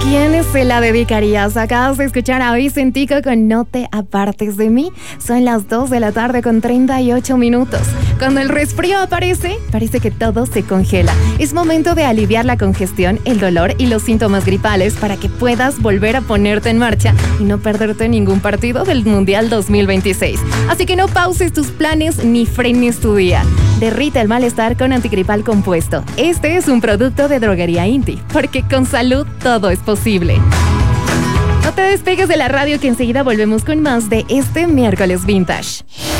quién se la dedicarías? Acabas de escuchar a Vicentico con No te apartes de mí. Son las 2 de la tarde con 38 minutos. Cuando el resfrío aparece, parece que todo se congela. Es momento de aliviar la congestión, el dolor y los síntomas gripales para que puedas volver a ponerte en marcha y no perderte ningún partido del Mundial 2026. Así que no pauses tus planes ni frenes tu día. Derrite el malestar con antigripal compuesto. Este es un producto de Droguería Inti, porque con salud todo es posible. No te despegues de la radio, que enseguida volvemos con más de este miércoles vintage.